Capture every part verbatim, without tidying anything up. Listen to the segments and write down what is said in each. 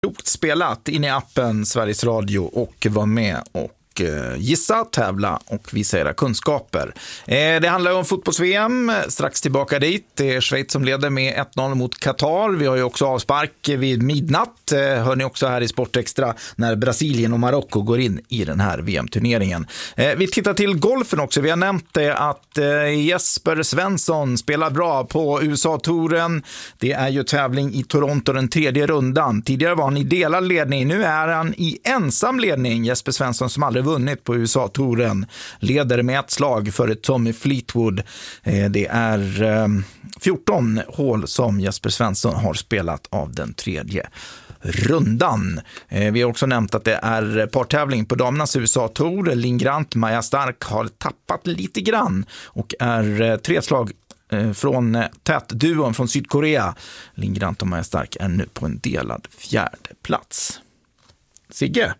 Klokt spelat in i appen Sveriges Radio och var med och gissa, tävla och visa era kunskaper. Det handlar om fotbolls-V M, strax tillbaka dit. Det är Schweiz som leder med ett noll mot Qatar. Vi har ju också avspark vid midnatt. Hör ni också här i Sportextra när Brasilien och Marocko går in i den här V M-turneringen. Vi tittar till golfen också. Vi har nämnt att Jesper Svensson spelar bra på U S A-touren. Det är ju tävling i Toronto den tredje rundan. Tidigare var han i delad ledning. Nu är han i ensam ledning. Jesper Svensson som aldrig vunnit på U S A-touren leder med ett slag för Tommy Fleetwood. Det är fjorton hål som Jesper Svensson har spelat av den tredje rundan. Vi har också nämnt att det är partävling på damernas U S A-tour. Lingrant, Maja Stark har tappat lite grann och är tre slag från tätduon från Sydkorea. Lingrant och Maja Stark är nu på en delad fjärde plats. Sigge,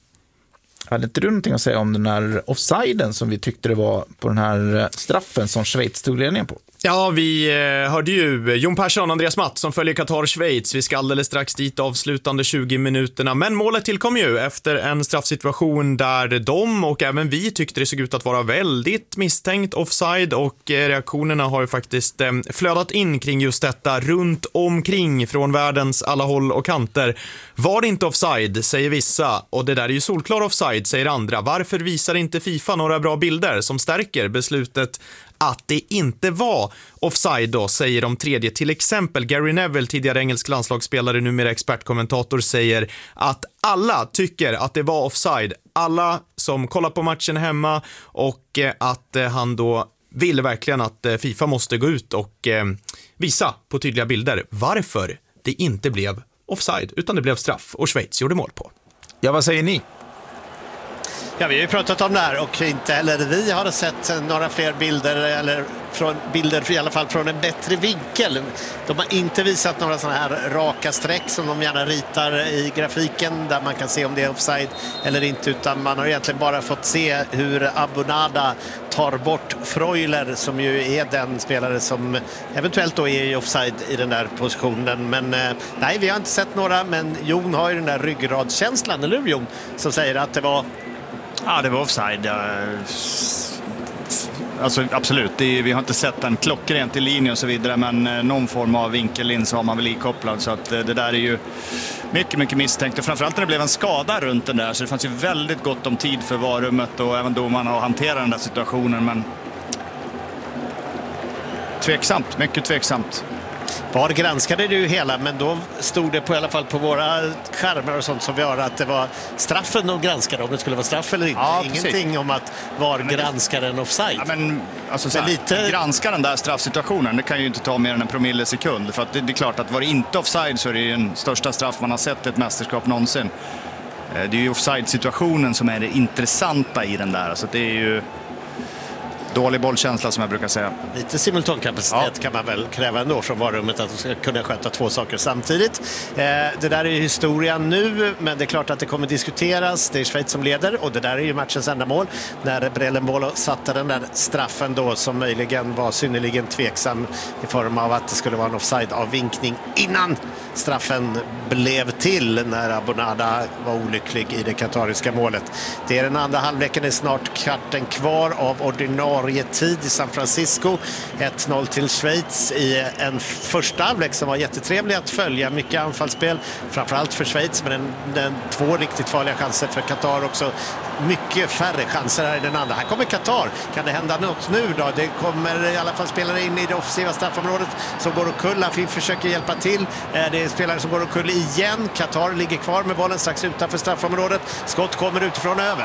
hade inte du någonting att säga om den här offsiden som vi tyckte det var på den här straffen som Schweiz tog ledningen på? Ja, vi hörde ju Jon Persson och Andreas Matt som följer Qatar-Schweiz. Vi ska alldeles strax dit avslutande tjugo minuterna. Men målet tillkom ju efter en straffsituation där de och även vi tyckte det såg ut att vara väldigt misstänkt offside. Och reaktionerna har ju faktiskt flödat in kring just detta runt omkring från världens alla håll och kanter. Var det inte offside, säger vissa. Och det där är ju solklar offside, säger andra. Varför visar inte FIFA några bra bilder som stärker beslutet att det inte var offside då, säger de tredje. Till exempel Gary Neville, tidigare engelsk landslagsspelare, numera expertkommentator, säger att alla tycker att det var offside. Alla som kollar på matchen hemma, och att han då vill verkligen att FIFA måste gå ut och visa på tydliga bilder varför det inte blev offside utan det blev straff och Schweiz gjorde mål på. Ja, vad säger ni? Ja, vi har ju pratat om det här och inte heller vi har sett några fler bilder, eller från bilder i alla fall från en bättre vinkel. De har inte visat några sådana här raka streck som de gärna ritar i grafiken där man kan se om det är offside eller inte, utan man har egentligen bara fått se hur Abonada tar bort Freuler, som ju är den spelare som eventuellt då är i offside i den där positionen. Men nej, vi har inte sett några, men Jon har ju den där ryggradskänslan, eller hur Jon, som säger att det var Ja, det var offside. Alltså absolut, det är, vi har inte sett en klockrent i linje och så vidare, men någon form av vinkellins har man väl ikopplad, så att det där är ju mycket, mycket misstänkt. Och framförallt när det blev en skada runt den där, så det fanns ju väldigt gott om tid för varummet och även domarna att hantera den där situationen, men tveksamt, mycket tveksamt. Var granskade du hela, men då stod det på i alla fall på våra skärmar och sånt som vi har att det var straffen de granskade, om det skulle vara straff eller inte. Ja, ingenting precis. Om att var granskade en offside. Ja, men alltså så här, lite granska den där straffsituationen, det kan ju inte ta mer än en promille sekund, för att det, det är klart att var det inte offside så är det ju den största straff man har sett i ett mästerskap någonsin. Det är ju offside-situationen som är det intressanta i den där, så det är ju dålig bollkänsla som jag brukar säga. Lite simultankapacitet ja. Kan man väl kräva ändå från varummet, att de ska kunna sköta två saker samtidigt. Eh, det där är ju historien nu, men det är klart att det kommer diskuteras. Det är Schweiz som leder och det där är ju matchens enda mål. När Brelenbolo satte den där straffen då, som möjligen var synnerligen tveksam i form av att det skulle vara en offside av vinkning innan straffen blev till, när Abonada var olycklig i det katariska målet. Det är den andra halvleken, är snart kvarten kvar av ordinarie tid i San Francisco. ett noll till Schweiz i en första halvlek som var jättetrevlig att följa. Mycket anfallsspel, framförallt för Schweiz, men en, en, två riktigt farliga chanser för Qatar också. Mycket färre chanser här i den andra. Här kommer Qatar. Kan det hända något nu då? Det kommer i alla fall spelare in i det offensiva straffområdet som går omkull. Afin försöker hjälpa till. Det är spelare som går omkull igen. Qatar ligger kvar med bollen strax utanför straffområdet. Skott kommer utifrån över.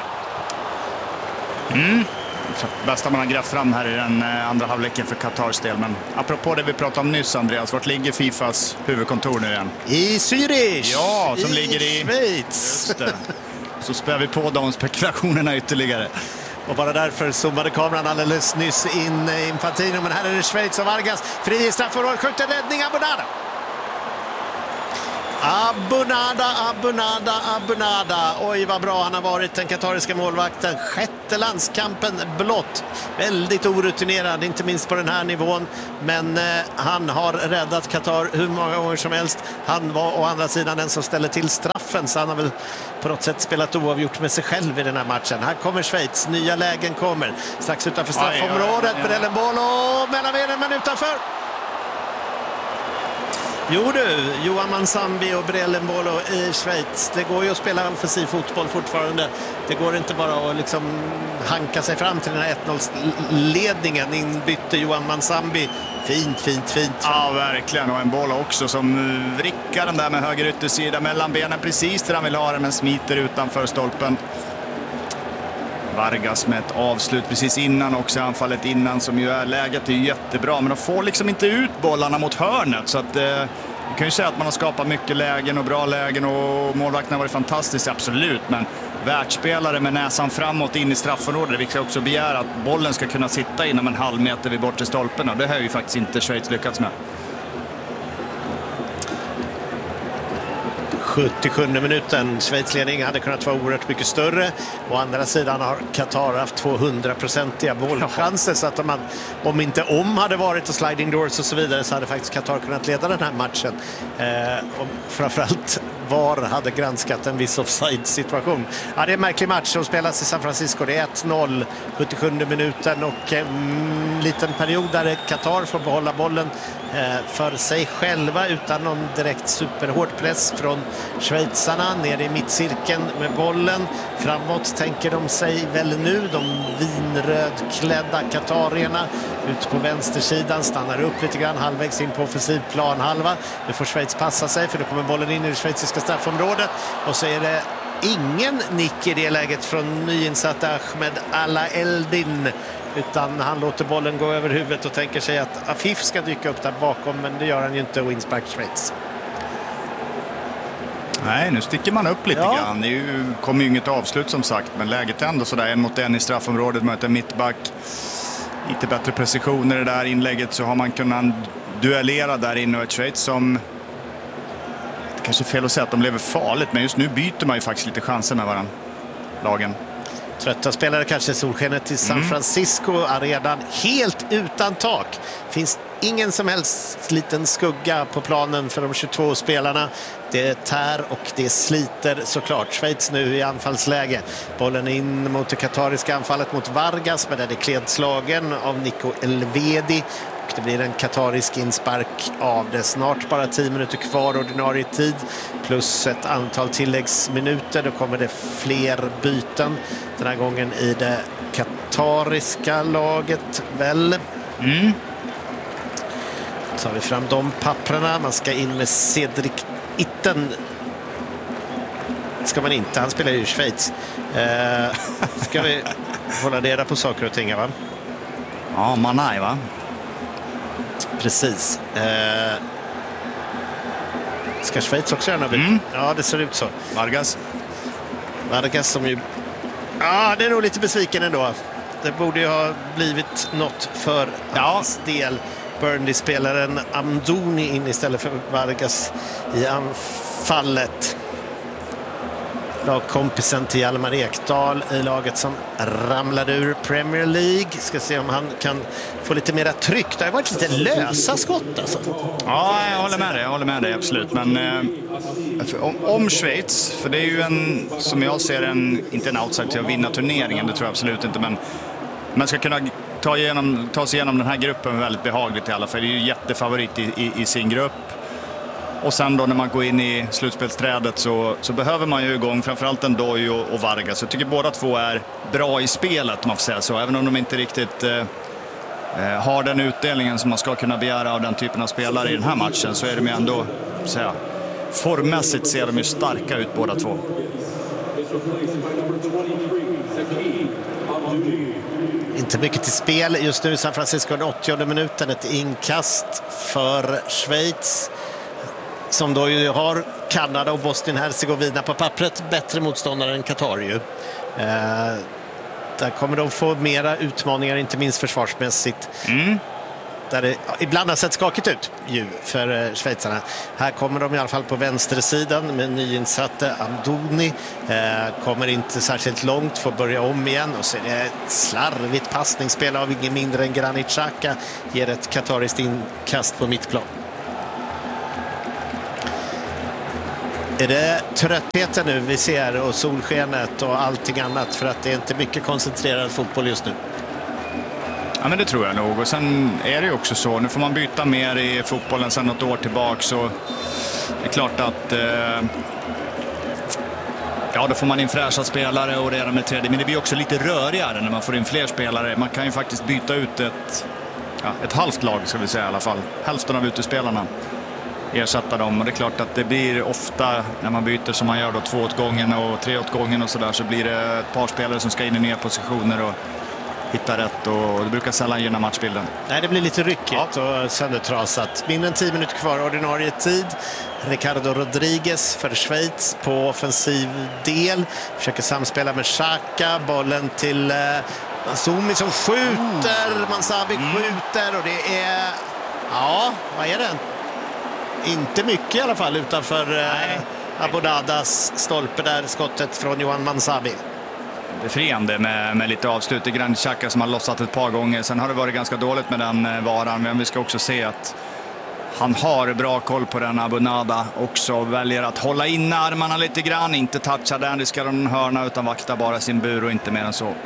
Mm. Bästa man har grävt fram här i den andra halvleken för Qatars del. Men apropå det vi pratade om nyss, Andreas, vart ligger Fifas huvudkontor nu igen? I Zürich! Ja, som I ligger i Schweiz. Just det. Så spär vi på de spekulationerna ytterligare. Och bara därför zoomade kameran alldeles nyss in Infantino. Men här är det Schweiz och Vargas. Fri i straffområdet, skjuter räddning Abonada. Abunada, Abunada, Abunada. Oj, vad bra han har varit, den katariska målvakten. Sjätte landskampen blott. Väldigt orutinerad, inte minst på den här nivån. Men eh, han har räddat Qatar hur många gånger som helst. Han var å andra sidan den som ställer till straffen, så han har väl på något sätt spelat oavgjort med sig själv i den här matchen. Här kommer Schweiz, nya lägen kommer. Strax utanför straffområdet, Brellen boll och mellan benen, men utanför. Jo du, Johan Mansambi och Brellen Bolo i Schweiz. Det går ju att spela offensiv fotboll fortfarande. Det går inte bara att liksom hanka sig fram till den här ett noll-ledningen. Inbytte Johan Mansambi. Fint, fint, fint. Ja, verkligen. Och en boll också som vrickar den där med höger yttersida mellan benen precis där han vill ha den, men smiter utanför stolpen. Vargas med ett avslut precis innan också, anfallet innan, som ju är läget är jättebra, men de får liksom inte ut bollarna mot hörnet, så att eh, vi kan ju säga att man har skapat mycket lägen och bra lägen och målvakten har varit fantastiskt, absolut, men världsspelare med näsan framåt in i straffområdet, vi kan också begära att bollen ska kunna sitta inom en halv meter vid bortre stolpen, och det har ju faktiskt inte Schweiz lyckats med. sjuttiosjunde minuten, Schweiz ledning hade kunnat vara oerhört mycket större. Å andra sidan har Qatar haft tvåhundraprocentiga målchanser, så att de hade, om inte om hade varit och sliding doors och så vidare, så hade faktiskt Qatar kunnat leda den här matchen. Eh, och framförallt V A R hade granskat en viss offside-situation. Ja, det är en märklig match som spelas i San Francisco. Det är ett noll, sjuttiosjunde minuten, och en mm, liten period där Qatar får behålla bollen eh, för sig själva utan någon direkt superhård press från schweizarna. Ner i mittcirkeln med bollen. Framåt tänker de sig väl nu, de vinrödklädda katarierna. Ut på vänstersidan, stannar upp lite grann halvvägs in på offensiv planhalva. Nu får Schweiz passa sig, för då kommer bollen in i det schweiziska straffområdet, och så är det ingen nick i det läget från nyinsatta Ahmed Alaeldin, utan han låter bollen gå över huvudet och tänker sig att Afif ska dyka upp där bakom, men det gör han ju inte, och inspark Schweiz. Nej, nu sticker man upp lite ja. grann. Det är ju, kommer ju inget avslut som sagt, men läget ändå sådär, en mot en i straffområdet, möter mittback. Lite bättre precision i det där inlägget, så har man kunnat duellera där inne, och ett Schweiz som, kanske fel att säga att de lever farligt, men just nu byter man ju faktiskt lite chanser med varandra, lagen. Trötta spelare kanske, solskenet i San Francisco är redan helt utan tak. Finns ingen som helst liten skugga på planen för de tjugotvå spelarna. Det tär och det sliter såklart. Schweiz nu i anfallsläge. Bollen in mot det katariska anfallet mot Vargas, men den är kledslagen av Nico Elvedi. Och det blir en katarisk inspark av det. Snart bara tio minuter kvar ordinarie tid. Plus ett antal tilläggsminuter. Då kommer det fler byten. Den här gången i det katariska laget väl. Mm. Så har vi fram de papperna. Man ska in med Cedric Itten. Ska man inte, han spelar ju i Schweiz. Eh, ska vi hålla reda på saker och ting, va? Ja, Manai, va? Precis. Eh, ska Schweiz också göra något? Mm. Ja, det ser ut så. Vargas. Vargas som ju... Ja, det är nog lite besviken ändå. Det borde ju ha blivit något för ja. hans del. Burnley-spelaren Amdouni in istället för Vargas i anfallet. Lagkompisen till Hjalmar Ekdal i laget som ramlade ur Premier League. Ska se om han kan få lite mera tryck. Det har varit lite lösa skott alltså. Ja, jag håller med dig, jag håller med dig absolut. Men eh, om, om Schweiz, för det är ju en, som jag ser en, inte en outside till att vinna turneringen, det tror jag absolut inte, men man ska kunna ta, igenom, ta sig igenom den här gruppen väldigt behagligt i alla fall. Det är ju jättefavorit i, i, i sin grupp. Och sen då när man går in i slutspelsträdet så, så behöver man ju igång framförallt en Doy och, och Vargas. Så jag tycker båda två är bra i spelet, man får säga så. Även om de inte riktigt eh, har den utdelningen som man ska kunna begära av den typen av spelare i den här matchen, så är de ju ändå, så här, formmässigt ser de ju starka ut båda två. Inte mycket till spel just nu i San Francisco, den åttionde minuten. Ett inkast för Schweiz, som då ju har Kanada och Bosnien-Herzegovina på pappret bättre motståndare än Qatar ju. Eh, där kommer de få mera utmaningar, inte minst försvarsmässigt. Mm. där det ibland har sett skakigt ut ju för schweizarna. Här kommer de i alla fall på vänstersidan med nyinsatte Amdouni. Eh, kommer inte särskilt långt, får börja om igen och så är det ett slarvigt passningsspel av ingen mindre än Granit Xhaka. Ger ett katariskt inkast på mittplan. Är det tröttheten nu vi ser och solskenet och allting annat för att det är inte mycket koncentrerad fotboll just nu? Ja, men det tror jag nog. Och sen är det ju också så, nu får man byta mer i fotbollen sedan något år tillbaka, så det är klart att eh, ja, då får man in fräscha spelare och redan med tredje, men det blir också lite rörigare när man får in fler spelare. Man kan ju faktiskt byta ut ett, ja, ett halvt lag, ska vi säga i alla fall. Hälften av utespelarna. Ersätta dem, och det är klart att det blir ofta när man byter som man gör då två åt gången och tre åt gången och sådär, så blir det ett par spelare som ska in i nya positioner och hitta rätt, och det brukar sällan gynna matchbilden. Nej, det blir lite ryckigt och söndertrasat. Mindre än tio minuter kvar ordinarie tid. Ricardo Rodriguez för Schweiz på offensiv del. Försöker samspela med Xhaka. Bollen till eh, Mansoumi som skjuter. Mansabi mm. skjuter och det är... Ja, vad är det? Inte mycket i alla fall utanför eh, Abodadas stolpe där, skottet från Johan Mansabi. Befriande med, med lite avslut. Det är Granit Xhaka som har lossat ett par gånger. Sen har det varit ganska dåligt med den varan, men vi ska också se att han har bra koll på den. Abonada också väljer att hålla inne armarna lite grann, inte toucha den, det ska de hörna, utan vakta bara sin bur och inte mer än så.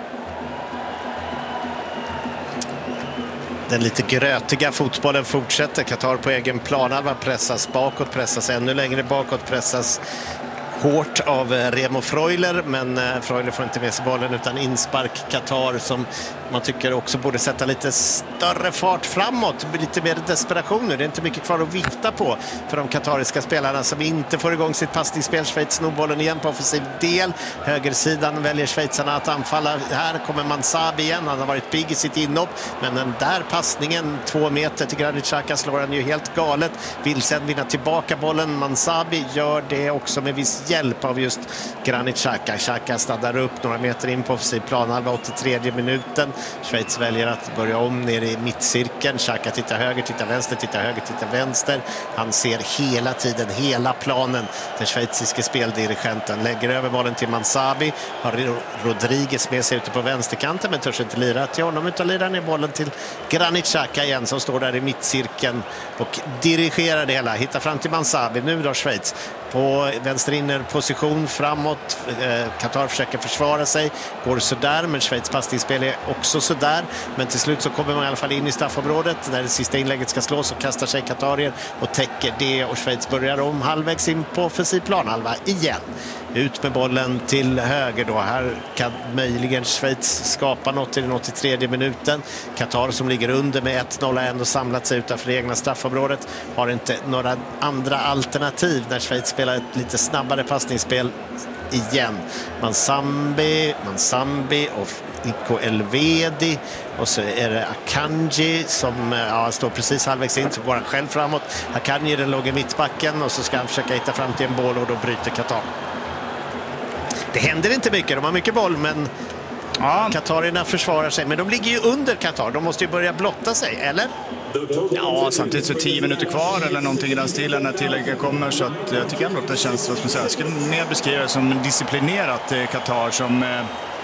Den lite grötiga fotbollen fortsätter. Qatar på egen planhalva pressas bakåt, pressas ännu längre bakåt, pressas hårt av Remo Freuler, men Freuler får inte med sig bollen utan inspark Qatar som man tycker också borde sätta lite större fart framåt, lite mer desperation nu. Det är inte mycket kvar att vifta på för de katariska spelarna som inte får igång sitt passningsspel. Schweiz snor bollen igen på offensiv del. Högersidan väljer schweizarna att anfalla. Här kommer Mansabi igen. Han har varit pigg i sitt inhopp, men den där passningen två meter till Granit Xhaka slår han ju helt galet. Vill sedan vinna tillbaka bollen. Mansabi gör det också med viss hjälp av just Granit Xhaka. Xhaka staddar upp några meter in på offensiv planhalva, åttiotredje minuten. Schweiz väljer att börja om ner i mittcirkeln. Xhaka tittar höger, tittar vänster, tittar höger, tittar vänster. Han ser hela tiden, hela planen. Den schweiziske speldirigenten lägger över bollen till Mansabi. Har Rodriguez med sig ute på vänsterkanten, men törs inte lira till honom, utan lirar ner bollen till Granit Xhaka igen som står där i mittcirkeln och dirigerar det hela. Hittar fram till Mansabi. Nu då Schweiz på vänster inner position framåt. Qatar eh, försöker försvara sig. Går sådär, men Schweiz passningsspel är också sådär. Men till slut så kommer man i alla fall in i straffområdet. När det sista inlägget ska slås så kastar sig Qatarier och täcker det. Och Schweiz börjar om halvvägs in på offensiv planhalva igen. Ut med bollen till höger då. Här kan möjligen Schweiz skapa något i den åttiotredje minuten. Qatar som ligger under med ett noll har ändå samlat sig utanför det egna straffområdet. Har inte några andra alternativ när Schweiz spelar ett lite snabbare passningsspel igen. Mansambi, Mansambi och Nico Elvedi, och så är det Akanji som ja, står precis halvvägs in, så går han själv framåt. Akanji den låg i mittbacken och så ska han försöka hitta fram till en boll och då bryter Qatar. Det händer inte mycket, de har mycket boll, men ja, Qatarierna försvarar sig, men de ligger ju under Qatar, de måste ju börja blotta sig, eller? Ja, samtidigt så tio minuter kvar eller någonting i den stilen när tillägget kommer, så att jag tycker ändå att det känns, vad ska man säga, jag skulle mer beskriva det som disciplinerat Qatar, som eh,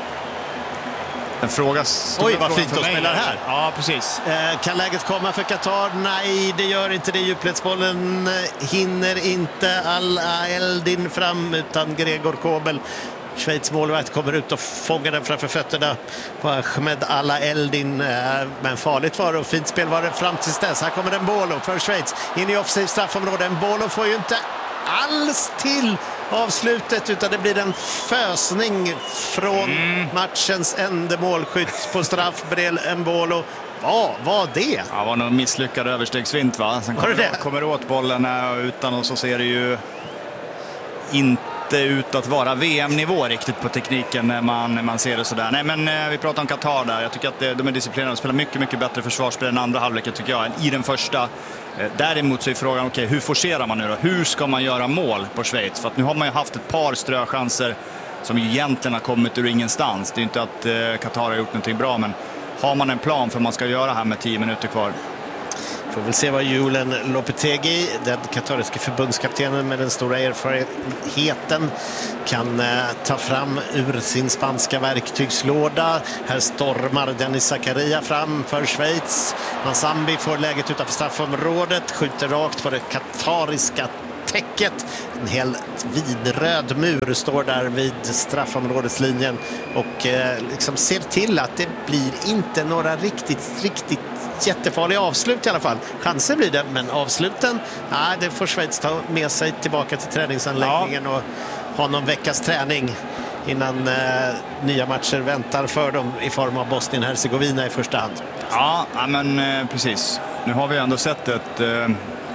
en fråga. Oj, vad fint att spela här. Ja, precis. Eh, kan läget komma för Qatar? Nej, det gör inte det. Djupledsbollen hinner inte Al-Eldin fram, utan Gregor Kobel, Schweiz målvakt, kommer ut och fångar den framför fötterna på Ahmed Al-Eldin. Men farligt var det och fint spel var det fram tills dess. Här kommer en Bolo för Schweiz in i offensiv straffområde. En Bolo får ju inte alls till avslutet, utan det blir en fösning från mm. matchens enda målskytt på straff, Brel Embolo. Vad var det? Ja, det var nog misslyckad överstegsvint, va? Sen kommer, det? kommer åt bollen utan, och så ser det ju inte ut att vara V M-nivå riktigt på tekniken när man, när man ser det sådär. Nej, men eh, vi pratar om Qatar där. Jag tycker att det, de är disciplinerade och spelar mycket, mycket bättre försvarsspel än andra halvleken, tycker jag, än i den första. Eh, däremot så är frågan, okej, okay, hur forcerar man nu då? Hur ska man göra mål på Schweiz? För att nu har man ju haft ett par ströchanser som ju egentligen har kommit ur ingenstans. Det är inte att eh, Qatar har gjort någonting bra, men har man en plan för vad man ska göra här med tio minuter kvar? Får väl se vad Julen Lopetegui, den katariska förbundskaptenen med den stora erfarenheten, kan eh, ta fram ur sin spanska verktygslåda. Här stormar Dennis Zakaria fram för Schweiz. Mansambi får läget utanför straffområdet, skjuter rakt på det katariska täcket. En hel vinröd mur står där vid straffområdeslinjen och eh, liksom ser till att det blir inte några riktigt, riktigt jättefarliga avslut i alla fall. Chanser blir det, men avsluten, nej, det får Schweiz ta med sig tillbaka till träningsanläggningen ja. och ha någon veckas träning innan eh, nya matcher väntar för dem i form av Bosnien-Hercegovina i första hand. Ja, men eh, precis. Nu har vi ändå sett ett eh,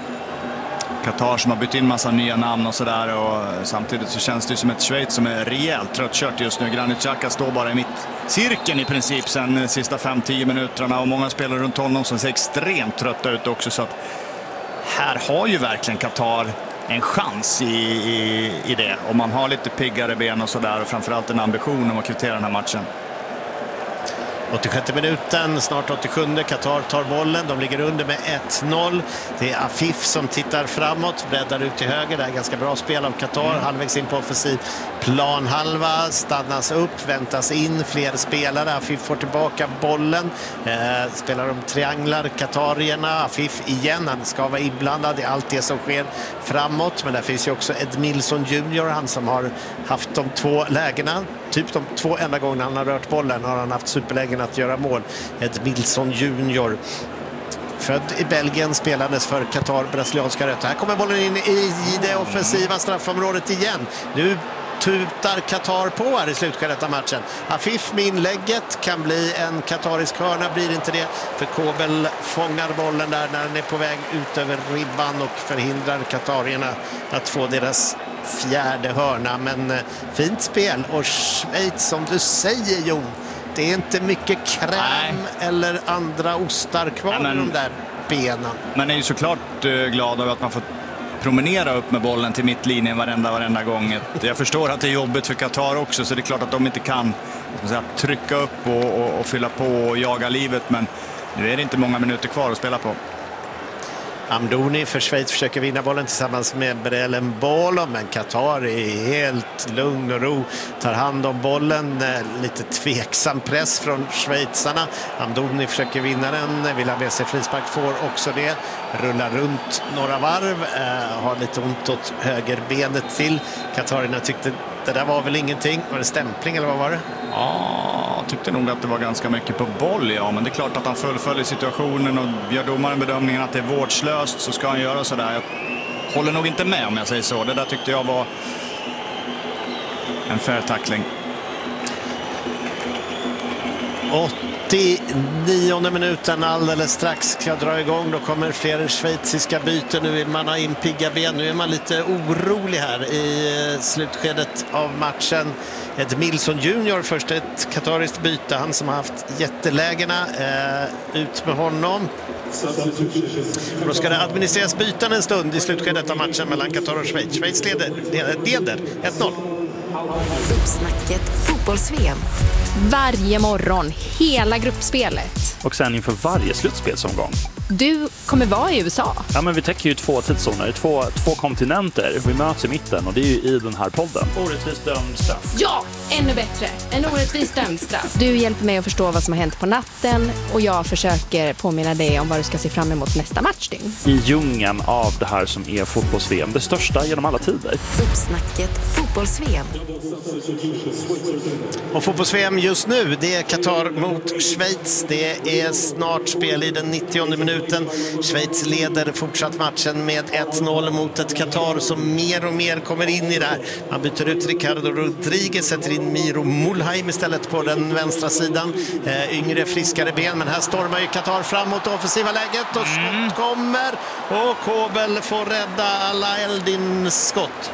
Qatar som har bytt in massa nya namn och sådär, och samtidigt så känns det som ett Schweiz som är rejält tröttkört just nu. Granit Xhaka står bara i mitt cirkeln i princip sen de sista fem till tio minuterna, och många spelare runt honom som ser extremt trötta ut också, så att här har ju verkligen Qatar en chans i, i, i det, om man har lite piggare ben och sådär, och framförallt en ambition om att kvittera den här matchen. åttiosjätte minuten, snart åttiosjunde. Qatar tar bollen, de ligger under med ett noll. Det är Afif som tittar framåt, breddar ut till höger. Det är ganska bra spel av Qatar, mm. halvvägs in på offensiv planhalva, stannas upp, väntas in fler spelare. Afif får tillbaka bollen, eh, spelar de trianglar Qatarierna. Afif igen, han ska vara inblandad i allt det som sker framåt, men där finns ju också Edmilson junior, han som har haft de två lägena, typ de två enda gångerna han har rört bollen har han haft superlägen att göra mål. Edmilson junior, född i Belgien, spelandes för Qatar, brasilianska rötter. Här kommer bollen in i det offensiva straffområdet igen. Nu tutar Qatar på här i slutskedet av matchen. Afif med inlägget, kan bli en katarisk hörna, blir inte det, för Kobel fångar bollen där när den är på väg ut över ribban och förhindrar katarierna att få deras fjärde hörna. Men eh, fint spel, och Schweiz, som du säger Jon, det är inte mycket kräm Nej. eller andra ostar kvar i de där benen. Man är ju såklart uh, glad över att man får promenera upp med bollen till mittlinjen varenda, varenda gång. Jag förstår att det är jobbigt för Qatar också, så det är klart att de inte kan säga, trycka upp och, och, och fylla på och jaga livet, men nu är det inte många minuter kvar att spela på. Amdouni för Schweiz försöker vinna bollen tillsammans med Brelen Bolo, men Qatar är helt lugn och ro, tar hand om bollen. Lite tveksam press från schweizarna. Amdouni försöker vinna den, vill ha med sig frispark, får också det. Rullar runt några varv, eh, har lite ont åt högerbenet till. Qatarierna tyckte det där var väl ingenting. Var det stämpling eller vad var det? Ja, jag tyckte nog att det var ganska mycket på boll, ja. Men det är klart att han fullföljer situationen, och gör domaren bedömningen att det är vårdslöst, så ska han göra sådär. Jag håller nog inte med om jag säger så. Det där tyckte jag var en fair tackling. åttionionde minuten, alldeles strax ska dra igång. Då kommer fler schweiziska byten. Nu vill man ha in pigga ben. Nu är man lite orolig här i slutskedet av matchen. Edmilson junior, först ett katariskt byte. Han som har haft jättelägena. Eh, ut med honom. Då ska det administreras byten en stund i slutskedet av matchen mellan Qatar och Schweiz. Schweiz leder, leder ett noll. Uppsnacket fotbolls-V M. Varje morgon, hela gruppspelet. Och sen inför varje slutspelsomgång. Du kommer vara i U S A. Ja, men vi täcker ju två tidszoner, två, två kontinenter. Vi möts i mitten, och det är ju i den här podden. Orättvist dömd straff. Ja, ännu bättre. En orättvist dömd straff. Du hjälper mig att förstå vad som har hänt på natten, och jag försöker påminna dig om vad du ska se fram emot nästa matchdygn. I djungeln av det här som är fotbolls-V M, det största genom alla tider. Uppsnacket fotbolls-V M. Och fotbolls-V M just nu, det är Qatar mot Schweiz. Det är snart spel i den nittionde minuten. Schweiz leder fortsatt matchen med ett noll mot ett Qatar som mer och mer kommer in i det här. Man byter ut Ricardo Rodriguez, sätter in Miro Mulheim istället på den vänstra sidan. Eh, yngre, friskare ben, men här stormar ju Qatar framåt det offensiva läget, och skott kommer, och Kobel får rädda alla Eldins skott.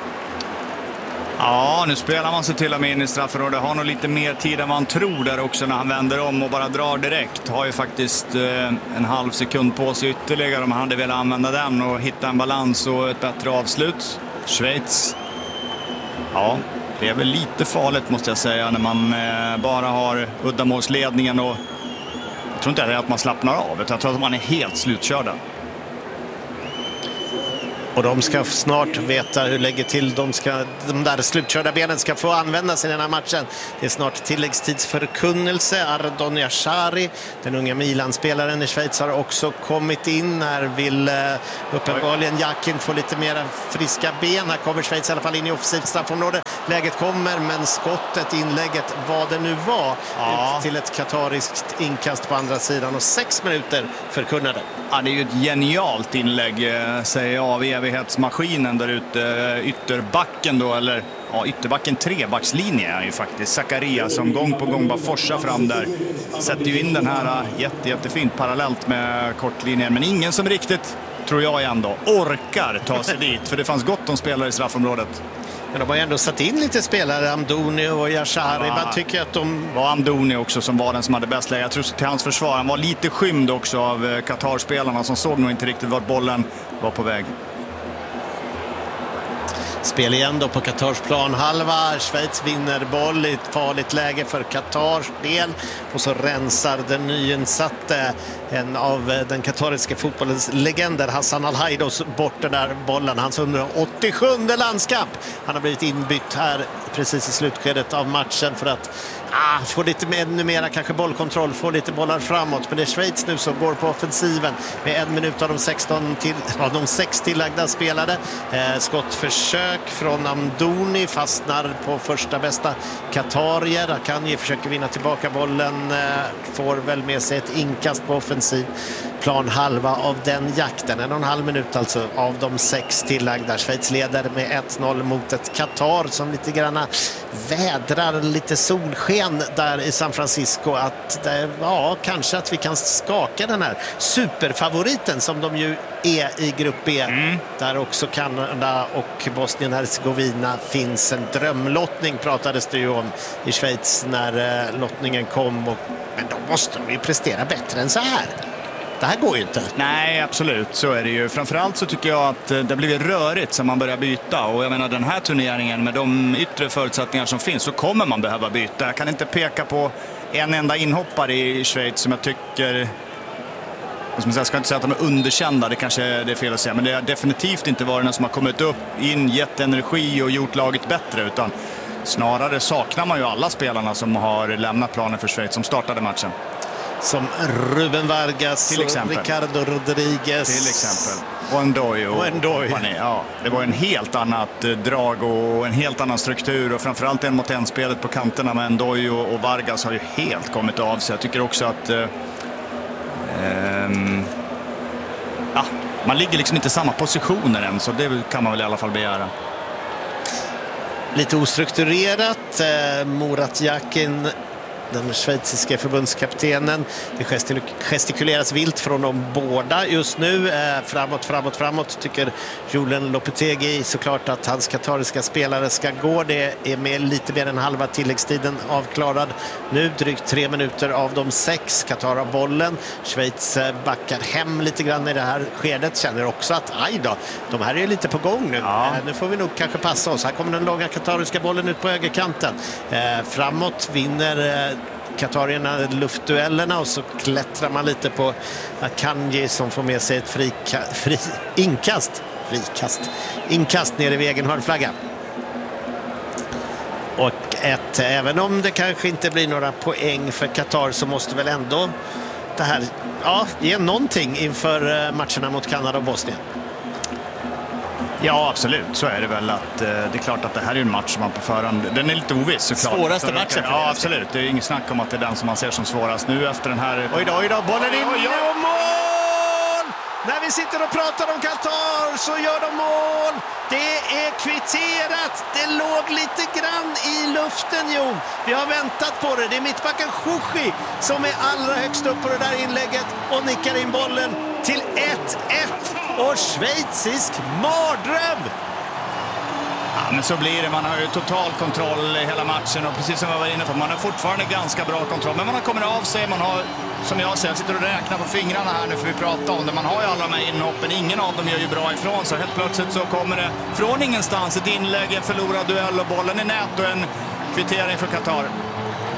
Ja, nu spelar man sig till och med in i straffområdet. Har nog lite mer tid än man tror där också när han vänder om och bara drar direkt. Har ju faktiskt eh, en halv sekund på sig ytterligare om han hade velat använda den och hitta en balans och ett bättre avslut. Schweiz, ja, det är väl lite farligt måste jag säga när man eh, bara har uddamålsledningen och jag tror inte det är att man slappnar av, jag tror att man är helt slutkörda. Och de ska snart veta hur lägger till. De, ska, de där slutkörda benen ska få användas i den här matchen. Det är snart tilläggstidsförkunnelse. Ardon Yashari, den unga Milan-spelaren i Schweiz, har också kommit in. Här vill uh, uppenbarligen Jakin få lite mer friska ben. Här kommer Schweiz i alla fall in i offensivt straffområde. Läget kommer, men skottet, inlägget, vad det nu var, ja. ut till ett katariskt inkast på andra sidan. Och sex minuter förkunnade. Ja, det är ju ett genialt inlägg, säger jag, av evighetsmaskinen där ute, ytterbacken då, eller ja, ytterbacken trebackslinje är ju faktiskt Zakaria som gång på gång bara forsar fram där. Sätter ju in den här jätte, jättefint parallellt med kortlinjen, men ingen som riktigt, tror jag ändå, orkar ta sig dit, för det fanns gott om spelare i straffområdet. Men de har ju ändå satt in lite spelare, Amdouni och Yashari. Man tycker att de... var Amdouni också som var den som hade bäst läge. Jag tror till hans försvar, han var lite skymd också av Qatar-spelarna som såg nog inte riktigt vart bollen var på väg. Spel igen då på Qatars planhalva. Schweiz vinner boll i ett farligt läge för Qatars del. Och så rensar den nyinsatte, en av den qatariska fotbollens legender, Hassan Al-Haidos, bort den där bollen. Hans hundraåttiosjunde landskamp. Han har blivit inbytt här precis i slutskedet av matchen för att ah, få lite mer, numera kanske bollkontroll, få lite bollar framåt. Men det är Schweiz nu som går på offensiven med en minut av de sexton till, av de sex tillagda spelade. Eh, skottförsök från Amdouni fastnar på första bästa Qatarier. Akanji försöker vinna tillbaka bollen, eh, får väl med sig ett inkast på offensiv plan halva av den jakten. En och en halv minut alltså av de sex tillagda. Schweiz leder med ett noll mot ett Qatar som lite granna vädrar lite solsken där i San Francisco. Att det, ja, kanske att vi kan skaka den här superfavoriten som de ju är i grupp B. Mm. Där också Kanada och Bosnien-Herzegovina finns. En drömlottning pratades det ju om i Schweiz när eh, lottningen kom. Och, men då måste de ju prestera bättre än så här. Det här går ju inte. Nej, absolut. Så är det ju. Framförallt så tycker jag att det blir rörigt sen man börjar byta. Och jag menar, den här turneringen med de yttre förutsättningar som finns så kommer man behöva byta. Jag kan inte peka på en enda inhoppare i Schweiz som jag tycker... Jag ska inte säga att de är underkända, det kanske är fel att säga. Men det har definitivt inte varit någon som har kommit upp in, gett energi och gjort laget bättre. Utan snarare saknar man ju alla spelarna som har lämnat planen för Schweiz som startade matchen. Som Ruben Vargas till exempel. Och Ricardo Rodriguez. Till exempel. Och Ndoye och, och Ndoye. Ja, det var en helt annat drag och en helt annan struktur. Och framförallt en mot en-spelet på kanterna med Ndoye och, och Vargas har ju helt kommit av sig. Jag tycker också att... Eh, eh, ja, man ligger liksom inte i samma positioner än, så det kan man väl i alla fall begära. Lite ostrukturerat. Eh, Murat Yakin, den schweiziska förbundskaptenen. Det gestikuleras vilt från de båda just nu. Eh, framåt, framåt, framåt tycker Julen Lopetegui såklart att hans katariska spelare ska gå. Det är med lite mer än halva tilläggstiden avklarad. Nu drygt tre minuter av de sex. Qatar har bollen. Schweiz backar hem lite grann i det här skedet. Känner också att aj då, de här är lite på gång nu. Ja. Eh, nu får vi nog kanske passa oss. Här kommer den långa katariska bollen ut på högerkanten. Eh, framåt vinner eh, Qatarierna luftduellerna och så klättrar man lite på Akanji som får med sig ett frika, fri, inkast frikast, inkast nere vid egen hörnflagga. Och ett, även om det kanske inte blir några poäng för Qatar så måste väl ändå det här ja, ge någonting inför matcherna mot Kanada och Bosnien. Ja, absolut. Så är det väl att eh, det är klart att det här är en match som man på förhand... Den är lite oviss såklart. Svåraste matchen. Ja, absolut. Det är inget snack om att det är den som man ser som svårast nu efter den här... Oj då, oj då. Bollen in och mål! När vi sitter och pratar om Qatar så gör de mål. Det är kvitterat. Det låg lite grann i luften, Jon. Vi har väntat på det. Det är mittbacken Chouchi som är allra högst upp på det där inlägget och nickar in bollen till ett ett. Och schweizisk mardröm. Ja, men så blir det. Man har ju total kontroll i hela matchen och precis som jag var inne på, man har fortfarande ganska bra kontroll. Men man har kommit av sig, man har, som jag säger, sitter och räknar på fingrarna här nu för vi pratar om det. Man har ju alla de här inhoppen, ingen av dem gör ju bra ifrån så helt plötsligt så kommer det från ingenstans ett inlägg, en förlorad duell och bollen i nät och en kvittering för Qatar.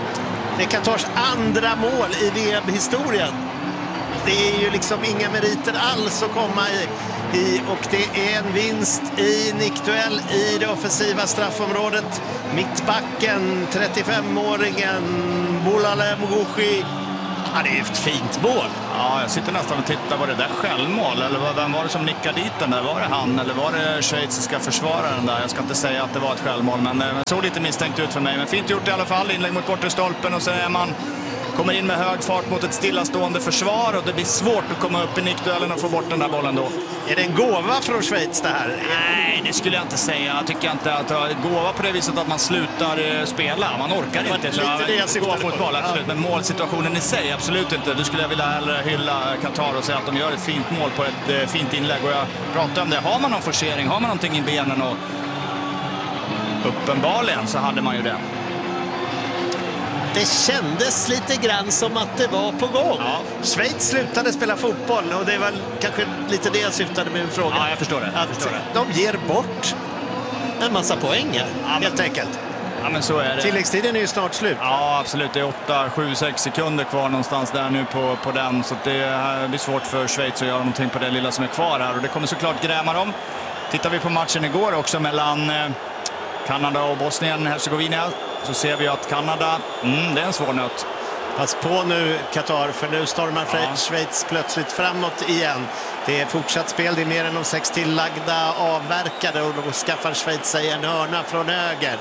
Det är Qatars andra mål i V M-historien. Det är ju liksom inga meriter alls att komma i, i och det är en vinst i nickduell i det offensiva straffområdet. Mittbacken, trettiofemåringen Boulale Mougouchi. Ja, det är ett fint mål. Ja, jag sitter nästan och tittar, var det där självmål? Eller vem var det som nickade dit den där? Var det han eller var det schweiziska försvararen där? Jag ska inte säga att det var ett självmål, men det såg lite misstänkt ut för mig. Men fint gjort i alla fall, inlägg mot bortre stolpen och så är man... kommer in med hög fart mot ett stillastående försvar och det blir svårt att komma upp i nickduellen och få bort den där bollen då. Är det en gåva från Schweiz det här? Nej, det skulle jag inte säga. Jag tycker inte att det är gåva på det viset att man slutar spela. Man orkar inte. Så lite det jag syftade på. Fotboll, absolut. Men målsituationen i sig, absolut inte. Du skulle jag vilja hellre hylla Qatar och säga att de gör ett fint mål på ett eh, fint inlägg. Och jag pratar om det. Har man någon forcering, har man någonting i benen och uppenbarligen så hade man ju det. Det kändes lite grann som att det var på gång. Ja. Schweiz slutade spela fotboll och det var kanske lite det jag syftade med min fråga. Ja, jag förstår det. Jag förstår det. De ger bort en massa poäng här, ja, helt men, enkelt. Ja, men så är det. Tilläggstiden är ju snart slut. Ja, absolut. Det är åtta, sju, sex sekunder kvar någonstans där nu på, på den. Så det blir svårt för Schweiz att göra någonting på det lilla som är kvar här. Och det kommer såklart gräma dem. Tittar vi på matchen igår också mellan eh, Kanada och Bosnien-Hercegovina, så ser vi att Kanada, mm, det är en svår nöt. Pass på nu Qatar, för nu stormar ja. Schweiz plötsligt framåt igen. Det är fortsatt spel, det är mer än de sex tillagda avverkade och då skaffar Schweiz sig en hörna från höger.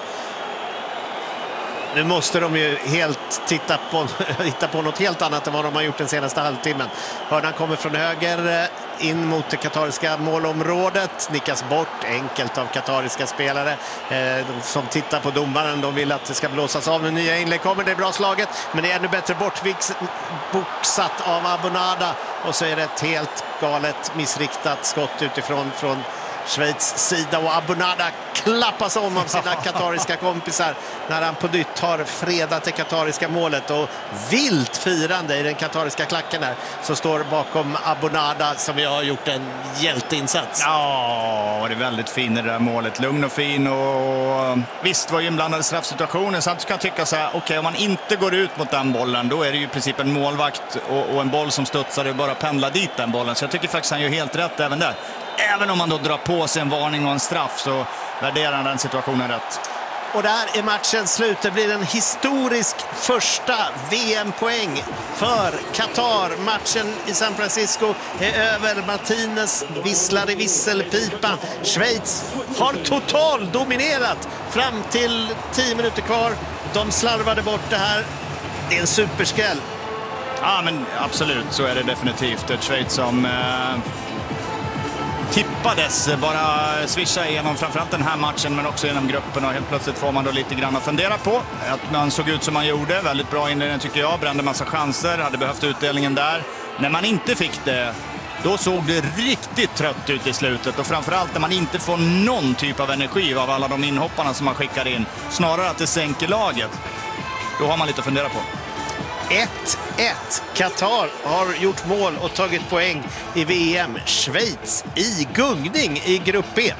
Nu måste de ju helt titta på, titta på något helt annat än vad de har gjort den senaste halvtimmen. Hörnan kommer från höger in mot det katariska målområdet. Nickas bort enkelt av katariska spelare. Eh, de som tittar på domaren, de vill att det ska blåsas av. Med nya inlägg kommer det bra slaget. Men det är ännu bättre bortboxat av Abonada. Och så är det ett helt galet missriktat skott utifrån från Schweiz sida och Abonada klappas om av sina katariska kompisar när han på nytt har fredat det katariska målet och vilt firande i den katariska klacken här så står bakom Abonada som jag har gjort en hjälteinsats. Ja, det är väldigt fin det där målet, lugn och fin och visst var ju inblandade straffsituationer så att du kan tycka så här, okej okay, om man inte går ut mot den bollen då är det ju i princip en målvakt och, och en boll som studsar och bara pendlar dit den bollen så jag tycker faktiskt han gör helt rätt även där. Även om man då drar på sig en varning och en straff så värderar han den situationen rätt. Och där är matchen slut. Det blir en historisk första V M-poäng för Qatar. Matchen i San Francisco är över. Martinez visslar i visselpipa. Schweiz har total dominerat fram till tio minuter kvar. De slarvade bort det här. Det är en superskräll. Ja, men absolut så är det definitivt. Ett Schweiz som... Eh... tippades bara swisha igenom framförallt den här matchen men också genom gruppen och helt plötsligt får man då lite grann att fundera på att man såg ut som man gjorde, väldigt bra inledning tycker jag, brände massa chanser, hade behövt utdelningen där. När man inte fick det, då såg det riktigt trött ut i slutet och framförallt när man inte får någon typ av energi av alla de inhopparna som man skickar in, snarare att det sänker laget, då har man lite att fundera på. ett ett. Qatar har gjort mål och tagit poäng i V M. Schweiz i gungning i grupp B.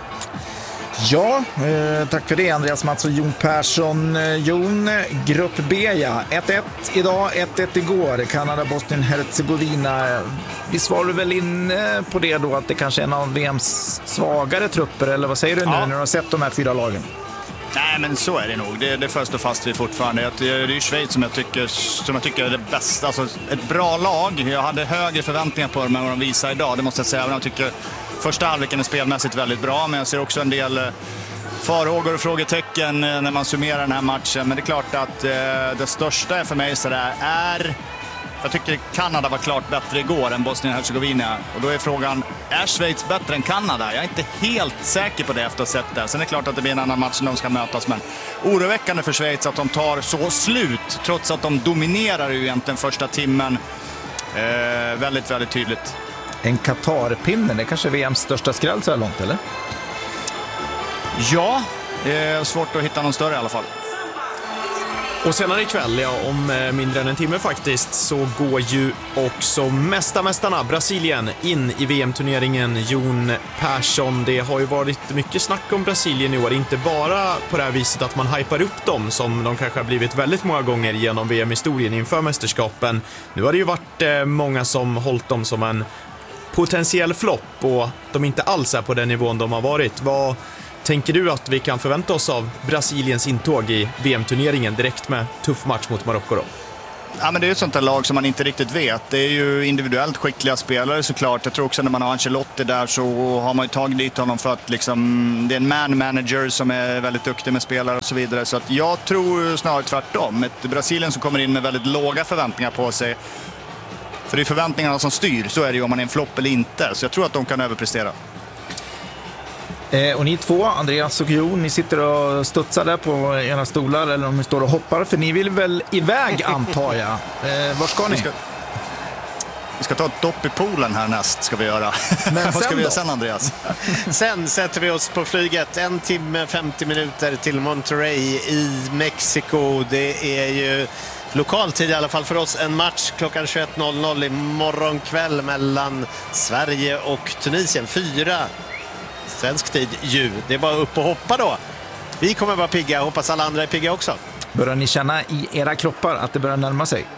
Ja, eh, tack för det Andreas Mats och Jon Persson. Eh, Jon, grupp B ja. ett ett idag, ett ett igår. Kanada, Bosnien, Herzegovina. Visst var du väl inne på det då att det kanske är en av V M:s svagare trupper eller vad säger du nu ja. när du har sett de här fyra lagen? Nej, men så är det nog. Det, det först och fast vi fortfarande. Det är ju Schweiz som jag tycker, som jag tycker är det bästa. Alltså ett bra lag. Jag hade högre förväntningar på dem än vad de visar idag. Det måste jag säga. Jag tycker första halvleken är spelmässigt väldigt bra. Men jag ser också en del farhågor och frågetecken när man summerar den här matchen. Men det är klart att eh, det största för mig så där är... Jag tycker Kanada var klart bättre igår än Bosnien-Herzegovina. Och då är frågan, är Schweiz bättre än Kanada? Jag är inte helt säker på det efter att ha sett det. Sen är det klart att det blir en annan match när de ska mötas. Men oroväckande för Schweiz att de tar så slut. Trots att de dominerar ju egentligen första timmen. Eh, väldigt, väldigt tydligt. En Qatar-pinne, det är kanske V M:s största skräll så här långt, eller? Ja, det är svårt att hitta någon större i alla fall. Och senare ikväll, ja, om mindre än en timme faktiskt, så går ju också mästarmästarna Brasilien in i V M-turneringen. Jon Persson, det har ju varit mycket snack om Brasilien i år, inte bara på det här viset att man hypar upp dem som de kanske har blivit väldigt många gånger genom V M-historien inför mästerskapen. Nu har det ju varit eh, många som hållit dem som en potentiell flopp och de inte alls är på den nivån de har varit. Vad tänker du att vi kan förvänta oss av Brasiliens intåg i V M-turneringen direkt med tuff match mot Marocko då? Ja, men det är ett sånt där lag som man inte riktigt vet. Det är ju individuellt skickliga spelare såklart. Jag tror också när man har Ancelotti där så har man ju tagit dit honom för att liksom, det är en man manager som är väldigt duktig med spelare och så vidare. Så att jag tror snarare tvärtom. Ett Brasilien som kommer in med väldigt låga förväntningar på sig. För det är förväntningarna som styr, så är det ju om man är en flopp eller inte. Så jag tror att de kan överprestera. Eh, och ni två, Andreas och Jo, ni sitter och studsar där på ena stolar eller om ni står och hoppar, för ni vill väl iväg antar jag. Eh, var ska ni? Vi ska, vi ska ta ett dopp i poolen här näst, ska vi göra. Men vad ska vi göra då? sen, Andreas? Sen sätter vi oss på flyget en timme femtio minuter till Monterrey i Mexiko. Det är ju lokaltid i alla fall för oss, en match klockan tjugoett noll noll i morgonkväll mellan Sverige och Tunisien. Fyra svensk tid ju. Det är bara upp och hoppa då. Vi kommer vara pigga, hoppas alla andra är pigga också. Börjar ni känna i era kroppar att det börjar närma sig?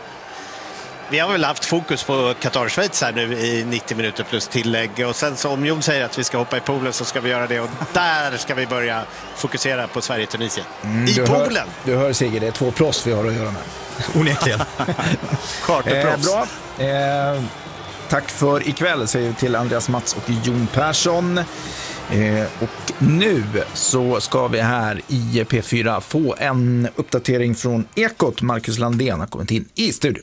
Vi har väl haft fokus på Qatar-Schweiz här nu i nittio minuter plus tillägg. Och sen så om Jon säger att vi ska hoppa i poolen så ska vi göra det. Och där ska vi börja fokusera på Sverige-Tunisien. Mm, I du poolen! Hör, du hör Sigge, det är två proffs vi har att göra med. Onekligen. eh, Bra. Eh, tack för ikväll, säger vi till Andreas Mats och Jon Persson. Eh, och nu så ska vi här i P fyra få en uppdatering från Ekot. Marcus Landén har kommit in i studion.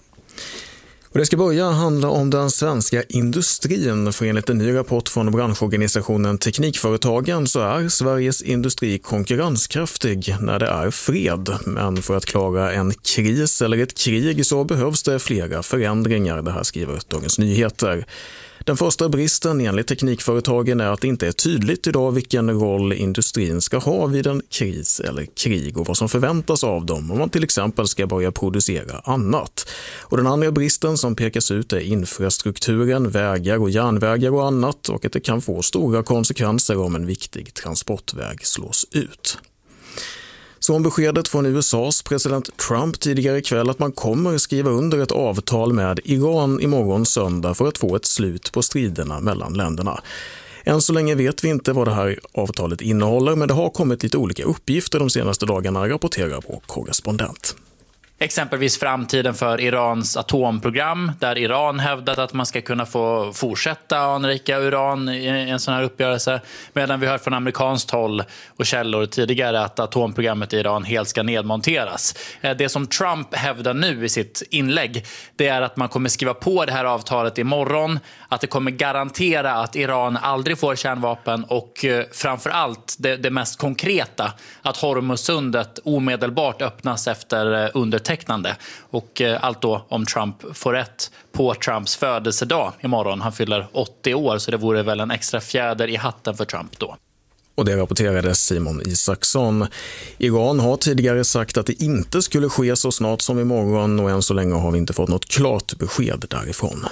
Och det ska börja handla om den svenska industrin, för enligt en ny rapport från branschorganisationen Teknikföretagen så är Sveriges industri konkurrenskraftig när det är fred. Men för att klara en kris eller ett krig så behövs det flera förändringar, det här skriver Dagens Nyheter. Den första bristen enligt Teknikföretagen är att det inte är tydligt idag vilken roll industrin ska ha vid en kris eller krig och vad som förväntas av dem om man till exempel ska börja producera annat. Och den andra bristen som pekas ut är infrastrukturen, vägar och järnvägar och annat, och att det kan få stora konsekvenser om en viktig transportväg slås ut. Så om beskedet från U S A:s president Trump tidigare ikväll att man kommer skriva under ett avtal med Iran imorgon söndag för att få ett slut på striderna mellan länderna. Än så länge vet vi inte vad det här avtalet innehåller, men det har kommit lite olika uppgifter de senaste dagarna, rapporterar vår korrespondent. Exempelvis framtiden för Irans atomprogram, där Iran hävdat att man ska kunna få fortsätta anrika uran i en sån här uppgörelse, medan vi hör från amerikanskt håll och källor tidigare att atomprogrammet i Iran helt ska nedmonteras. Det som Trump hävdar nu i sitt inlägg, det är att man kommer skriva på det här avtalet imorgon, att det kommer garantera att Iran aldrig får kärnvapen och framförallt det, det mest konkreta, att Hormuzsundet omedelbart öppnas efter under tecknande. Och allt då om Trump får rätt på Trumps födelsedag imorgon. Han fyller åttio år, så det vore väl en extra fjäder i hatten för Trump då. Och det rapporterade Simon Isaksson. Iran har tidigare sagt att det inte skulle ske så snart som imorgon, och än så länge har vi inte fått något klart besked därifrån.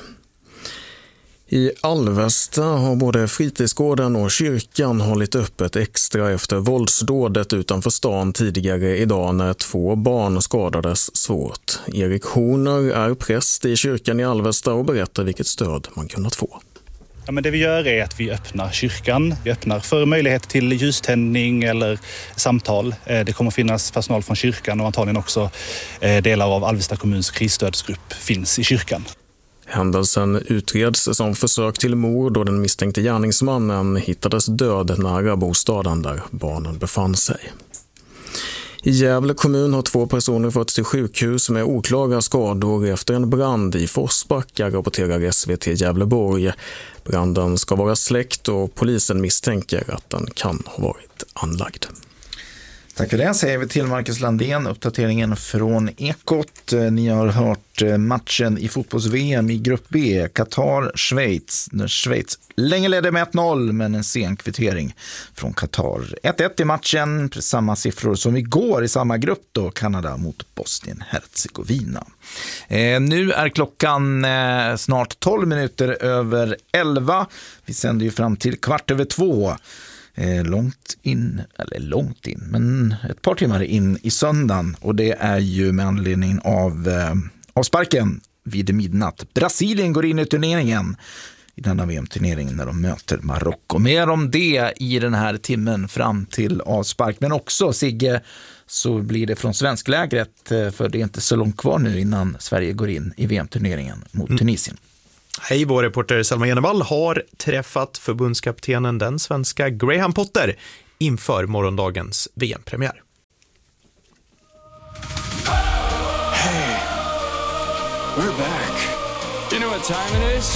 I Alvesta har både fritidsgården och kyrkan hållit öppet extra efter våldsdådet utanför stan tidigare idag när två barn skadades svårt. Erik Horner är präst i kyrkan i Alvesta och berättar vilket stöd man kunnat få. Ja, men det vi gör är att vi öppnar kyrkan. Vi öppnar för möjlighet till ljuständning eller samtal. Det kommer finnas personal från kyrkan och antagligen också delar av Alvesta kommuns krisstödsgrupp finns i kyrkan. Händelsen utreds som försök till mord och den misstänkte gärningsmannen hittades död nära bostaden där barnen befann sig. I Gävle kommun har två personer förts till sjukhus med oklara skador efter en brand i Forsbacka, rapporterar S V T Gävleborg. Branden ska vara släckt och polisen misstänker att den kan ha varit anlagd. Tack för det, säger vi till Marcus Landén, uppdateringen från Ekot. Ni har hört matchen i fotbolls-V M i grupp B, Qatar-Schweiz. Schweiz länge ledde med ett noll, men en sen kvittering från Qatar. ett ett i matchen, samma siffror som igår i samma grupp då, Kanada mot Bosnien-Herzegovina. Eh, nu är klockan eh, snart tolv minuter över elva. Vi sänder ju fram till kvart över två. Eh, långt in, eller långt in, men ett par timmar in i söndagen, och det är ju med anledning av eh, avsparken vid midnatt. Brasilien går in i turneringen, i denna V M-turnering, när de möter Marocko. Mer om det i den här timmen fram till avspark, men också, Sigge, så blir det från svensklägret, eh, för det är inte så långt kvar nu innan Sverige går in i V M-turneringen mot mm. Tunisien. Hej, vår reporter Selma Genevall har träffat förbundskaptenen, den svenska Graham Potter, inför morgondagens V M-premiär. Hey, we're back. You know what time it is?